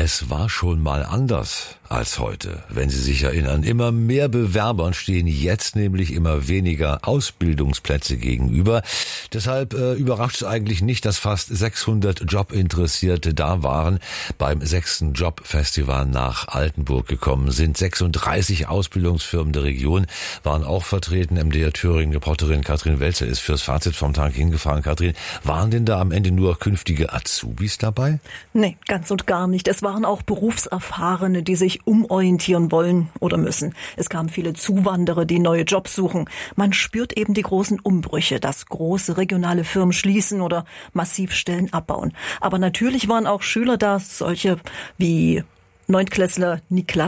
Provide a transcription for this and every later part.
Es war schon mal anders als heute. Wenn Sie sich erinnern, immer mehr Bewerbern stehen jetzt nämlich immer weniger Ausbildungsplätze gegenüber. Deshalb überrascht es eigentlich nicht, dass fast 600 Jobinteressierte da waren. Beim 6. Jobfestival nach Altenburg gekommen sind 36 Ausbildungsfirmen der Region, waren auch vertreten. MDR Thüringen-Reporterin Katrin Welzer ist fürs Fazit vom Tag hingefahren. Katrin, waren denn da am Ende nur künftige Azubis dabei? Nee, ganz und gar nicht. Es waren auch Berufserfahrene, die sich umorientieren wollen oder müssen. Es kamen viele Zuwanderer, die neue Jobs suchen. Man spürt eben die großen Umbrüche, dass große regionale Firmen schließen oder massiv Stellen abbauen. Aber natürlich waren auch Schüler da, solche wie Neuntklässler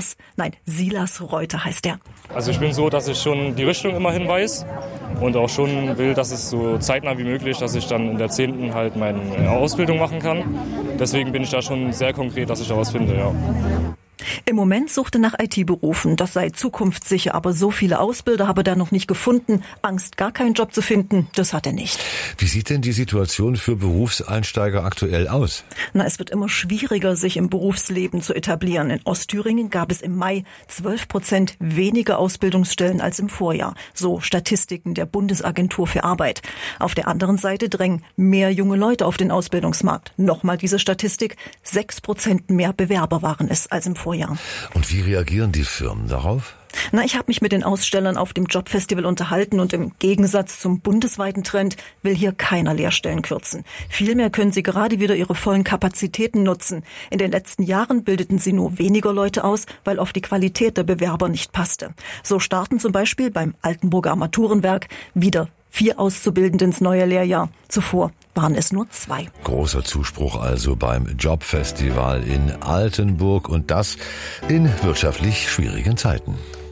Silas Reuter heißt er. Also ich bin so, dass ich schon die Richtung immerhin weiß und auch schon will, dass es so zeitnah wie möglich, dass ich dann in der 10. halt meine Ausbildung machen kann. Deswegen bin ich da schon sehr konkret, dass ich da was finde, ja. Im Moment sucht er nach IT-Berufen. Das sei zukunftssicher, aber so viele Ausbilder habe er da noch nicht gefunden. Angst, gar keinen Job zu finden, das hat er nicht. Wie sieht denn die Situation für Berufseinsteiger aktuell aus? Es wird immer schwieriger, sich im Berufsleben zu etablieren. In Ostthüringen gab es im Mai 12% weniger Ausbildungsstellen als im Vorjahr. So Statistiken der Bundesagentur für Arbeit. Auf der anderen Seite drängen mehr junge Leute auf den Ausbildungsmarkt. Nochmal diese Statistik, 6% mehr Bewerber waren es als im Vorjahr. Und wie reagieren die Firmen darauf? Ich habe mich mit den Ausstellern auf dem Jobfestival unterhalten und im Gegensatz zum bundesweiten Trend will hier keiner Lehrstellen kürzen. Vielmehr können sie gerade wieder ihre vollen Kapazitäten nutzen. In den letzten Jahren bildeten sie nur weniger Leute aus, weil oft die Qualität der Bewerber nicht passte. So starten zum Beispiel beim Altenburger Armaturenwerk wieder 4 Auszubildende ins neue Lehrjahr. Zuvor waren es nur 2. Großer Zuspruch also beim Jobfestival in Altenburg und das in wirtschaftlich schwierigen Zeiten.